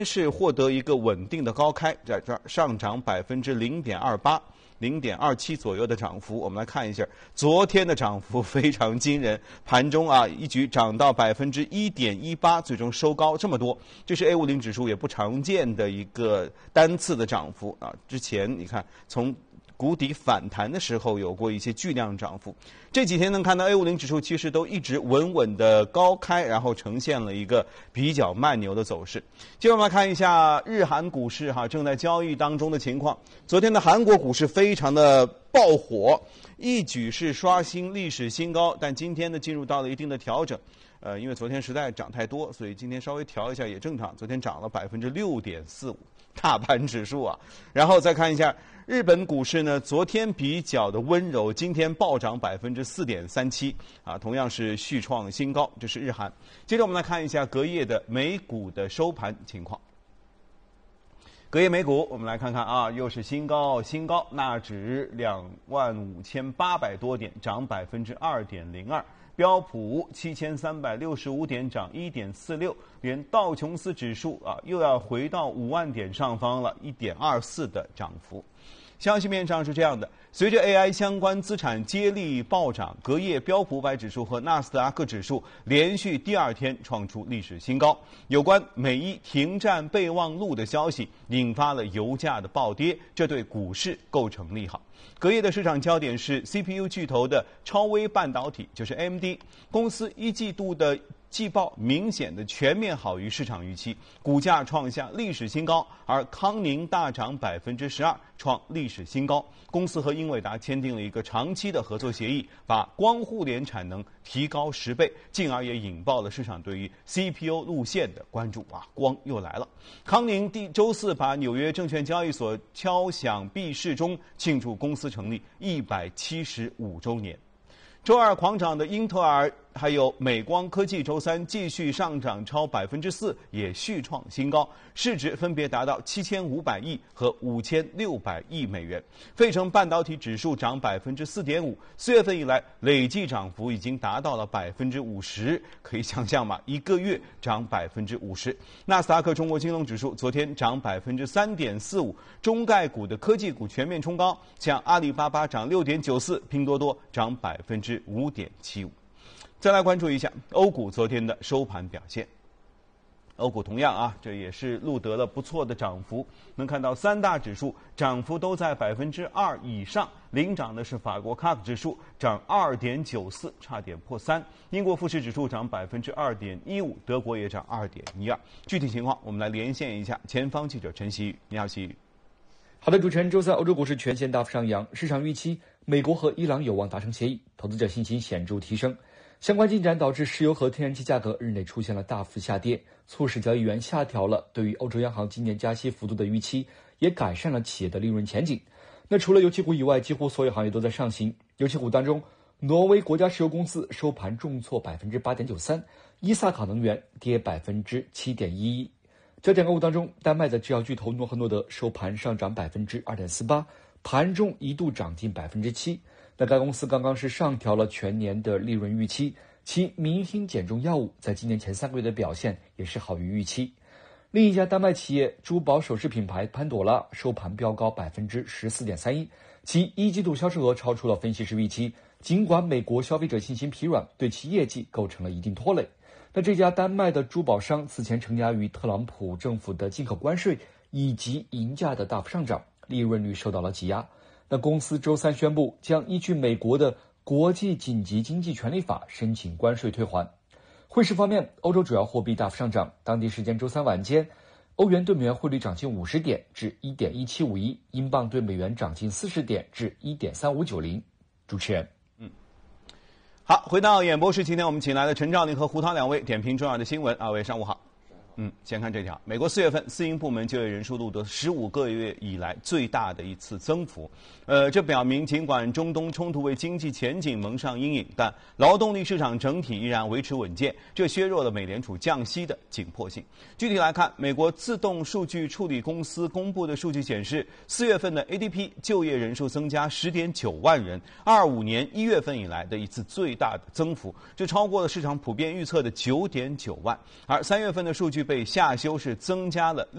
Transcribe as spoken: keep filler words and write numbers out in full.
是获得一个稳定的高开，在这儿上涨百分之零点二八。零点二七左右的涨幅，我们来看一下，昨天的涨幅非常惊人，盘中啊一举涨到百分之一点一八，最终收高这么多，这是 A 五十 指数也不常见的一个单次的涨幅啊。之前你看从谷底反弹的时候有过一些巨量涨幅，这几天能看到 A 五十 指数其实都一直稳稳的高开，然后呈现了一个比较慢牛的走势。接着我们来看一下日韩股市哈正在交易当中的情况。昨天的韩国股市非常的爆火，一举是刷新历史新高，但今天呢进入到了一定的调整。呃，因为昨天实在涨太多，所以今天稍微调一下也正常。昨天涨了百分之六点四五，大盘指数啊。然后再看一下日本股市呢，昨天比较的温柔，今天暴涨百分之四点三七，啊，同样是续创新高。这是日韩。接着我们来看一下隔夜的美股的收盘情况。隔夜美股，我们来看看啊，又是新高新高，纳指两万五千八百多点，涨百分之二点零二。标普七千三百六十五点，涨一点四六，连道琼斯指数啊又要回到五万点上方了，一点二四的涨幅。消息面上是这样的，随着 A I 相关资产接力暴涨，隔夜标普五百指数和纳斯达克指数连续第二天创出历史新高。有关美伊停战备忘录的消息引发了油价的暴跌，这对股市构成利好。隔夜的市场焦点是 C P U 巨头的超微半导体，就是 A M D 公司一季度的季报明显的全面好于市场预期，股价创下历史新高，而康宁大涨百分之十二，创历史新高。公司和英伟达签订了一个长期的合作协议，把光互联产能提高十倍，进而也引爆了市场对于 C P U 路线的关注啊，光又来了。康宁第周四把纽约证券交易所敲响闭市钟，庆祝公司成立一百七十五周年。周二狂涨的英特尔还有美光科技，周三继续上涨超百分之四，也续创新高，市值分别达到七千五百亿和五千六百亿美元。费城半导体指数涨百分之四点五，四月份以来累计涨幅已经达到了百分之五十，可以想象嘛，一个月涨百分之五十。纳斯达克中国金融指数昨天涨百分之三点四五，中概股的科技股全面冲高，像阿里巴巴涨六点九四，拼多多涨百分之五点七五。再来关注一下欧股昨天的收盘表现。欧股同样啊，这也是录得了不错的涨幅，能看到三大指数涨幅都在百分之二以上，领涨的是法国 C A C 指数涨二点九四，差点破三；英国富时指数涨百分之二点一五，德国也涨二点一二。具体情况，我们来连线一下前方记者陈曦宇。你好，曦宇。 好的，主持人，周三欧洲股市全线大幅上扬，市场预期美国和伊朗有望达成协议，投资者信心显著提升。相关进展导致石油和天然气价格日内出现了大幅下跌，促使交易员下调了对于欧洲央行今年加息幅度的预期，也改善了企业的利润前景。那除了油气股以外，几乎所有行业都在上行。油气股当中，挪威国家石油公司收盘重挫百分之八点九三，伊萨卡能源跌百分之七点一一。焦点个股当中，丹麦的制药巨头诺和诺德收盘上涨百分之二点四八，盘中一度涨近百分之七。那该公司刚刚是上调了全年的利润预期，其明星减重药物在今年前三个月的表现也是好于预期。另一家丹麦企业珠宝首饰品牌潘朵拉收盘飙高百分之十四点三一，其一季度销售额超出了分析师预期，尽管美国消费者信心疲软，对其业绩构成了一定拖累。那这家丹麦的珠宝商此前承压于特朗普政府的进口关税以及银价的大幅上涨，利润率受到了挤压。那公司周三宣布将依据美国的国际紧急经济权利法申请关税退还。汇市方面，欧洲主要货币大幅上涨，当地时间周三晚间，欧元对美元汇率涨近五十点至 一点一七五一， 英镑对美元涨近四十点至 一点三五九零。主持人， 嗯，好，回到演播室，今天我们请来了陈兆林和胡涛两位点评重要的新闻。二位上午好。嗯，先看这条，美国四月份私营部门就业人数录得十五个月以来最大的一次增幅。呃，这表明尽管中东冲突为经济前景蒙上阴影，但劳动力市场整体依然维持稳健，这削弱了美联储降息的紧迫性。具体来看，美国自动数据处理公司公布的数据显示，四月份的 A D P 就业人数增加 十点九万人，二五年一月份以来的一次最大的增幅，这超过了市场普遍预测的 九点九万。而三月份的数据被被下修是增加了